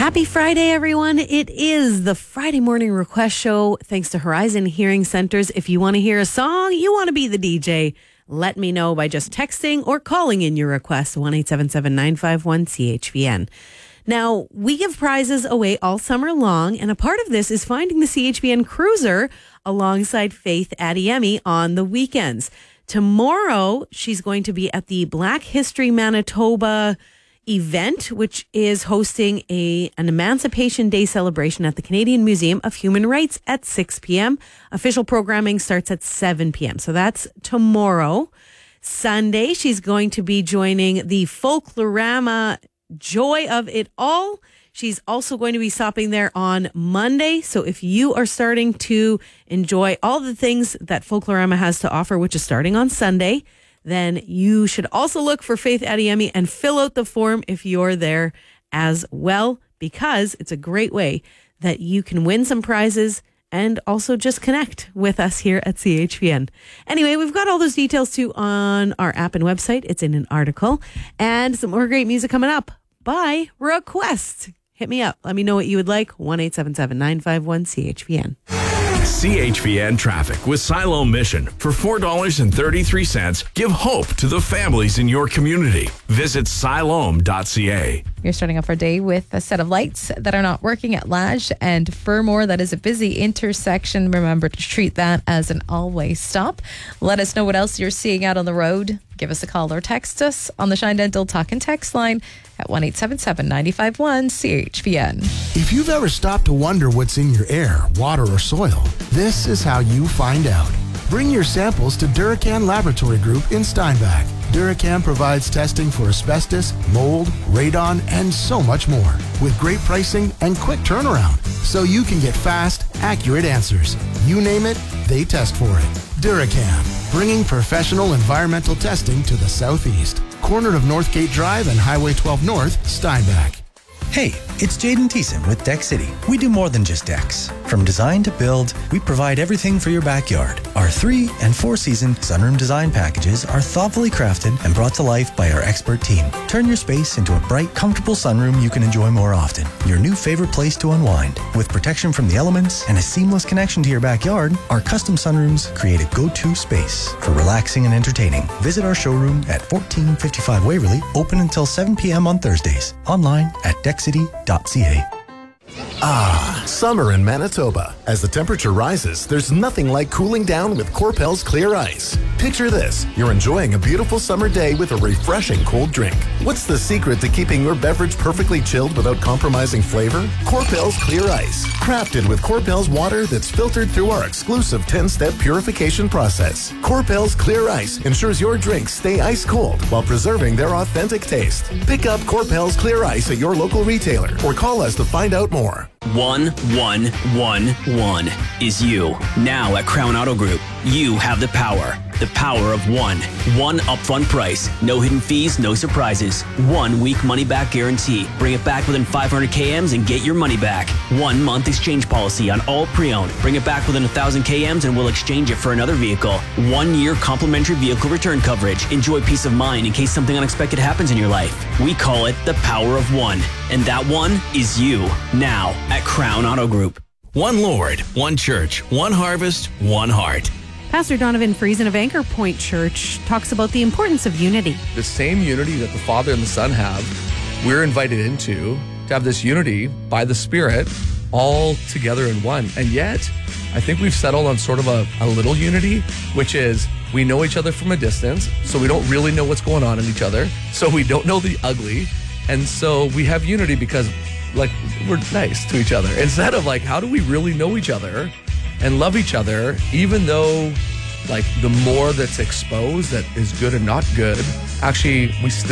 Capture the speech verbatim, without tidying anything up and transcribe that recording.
Happy Friday, everyone. It is the Friday Morning Request Show, thanks to Horizon Hearing Centers. If you want to hear a song, you want to be the D J, let me know by just texting or calling in your request, one eight seven seven, nine five one, C H V N. Now, we give prizes away all summer long, and a part of this is finding the C H V N Cruiser alongside Faith Adeyemi on the weekends. Tomorrow, she's going to be at the Black History Manitoba event, which is hosting a an Emancipation Day celebration at the Canadian Museum of Human Rights at six p.m. Official programming starts at seven p.m. So that's tomorrow. Sunday, she's going to be joining the Folklorama Joy of It All. She's also going to be stopping there on Monday. So if you are starting to enjoy all the things that Folklorama has to offer, which is starting on Sunday, then you should also look for Faith Adeyemi and fill out the form if you're there as well, because it's a great way that you can win some prizes and also just connect with us here at C H V N. Anyway, we've got all those details too on our app and website. It's in an article, and some more great music coming up by request. Hit me up. Let me know what you would like. one eight seven seven, nine five one, C H V N. C H V N Traffic with Siloam Mission. For four dollars and thirty-three cents, give hope to the families in your community. Visit siloam dot c a. You're starting off our day with a set of lights that are not working at Lage and Fermor. That is a busy intersection. Remember to treat that as an all-way stop. Let us know what else you're seeing out on the road. Give us a call or text us on the Shine Dental Talk and Text line at one eight seven seven, nine five one, C H V N. If you've ever stopped to wonder what's in your air, water, or soil, this is how you find out. Bring your samples to Duracan Laboratory Group in Steinbach. Duracan provides testing for asbestos, mold, radon, and so much more, with great pricing and quick turnaround, so you can get fast, accurate answers. You name it, they test for it. Duracan, bringing professional environmental testing to the Southeast. Corner of Northgate Drive and Highway twelve North, Steinbach. Hey, it's Jaden Thiessen with Deck City. We do more than just decks. From design to build, we provide everything for your backyard. Our three and four season sunroom design packages are thoughtfully crafted and brought to life by our expert team. Turn your space into a bright, comfortable sunroom you can enjoy more often. Your new favorite place to unwind. With protection from the elements and a seamless connection to your backyard, our custom sunrooms create a go-to space for relaxing and entertaining. Visit our showroom at fourteen fifty-five Waverly, open until seven p.m. on Thursdays. Online at deck city dot c a. Ah, summer in Manitoba. As the temperature rises, there's nothing like cooling down with Corpel's Clear Ice. Picture this. You're enjoying a beautiful summer day with a refreshing cold drink. What's the secret to keeping your beverage perfectly chilled without compromising flavor? Corpel's Clear Ice. Crafted with Corpel's water that's filtered through our exclusive ten-step purification process. Corpel's Clear Ice ensures your drinks stay ice cold while preserving their authentic taste. Pick up Corpel's Clear Ice at your local retailer or call us to find out more. One, one, one, one is you. Now at Crown Auto Group, you have the power. The power of one. One upfront price. No hidden fees, no surprises. One week money back guarantee. Bring it back within five hundred kilometers and get your money back. One month exchange policy on all pre-owned. Bring it back within one thousand kilometers and we'll exchange it for another vehicle. One year complimentary vehicle return coverage. Enjoy peace of mind in case something unexpected happens in your life. We call it the power of one. And that one is you. Now at Crown Auto Group. One Lord, one church, one harvest, one heart. Pastor Donovan Friesen of Anchor Point Church talks about the importance of unity. The same unity that the Father and the Son have, we're invited into to have this unity by the Spirit all together in one. And yet, I think we've settled on sort of a, a little unity, which is we know each other from a distance, so we don't really know what's going on in each other. So we don't know the ugly. And so we have unity because like we're nice to each other. Instead of like, how do we really know each other and love each other, even though like the more that's exposed that is good and not good, actually we still